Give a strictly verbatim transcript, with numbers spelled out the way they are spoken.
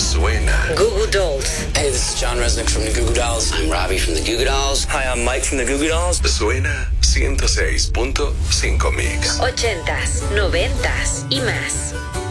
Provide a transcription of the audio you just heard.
suena. Goo Goo Dolls. Hey, this is John Resnick from the Goo Goo Dolls. I'm Robbie from the Goo Goo Dolls. Hi, I'm Mike from the Goo Goo Dolls. Suena ciento seis punto cinco Mix. Ochentas, noventas y más.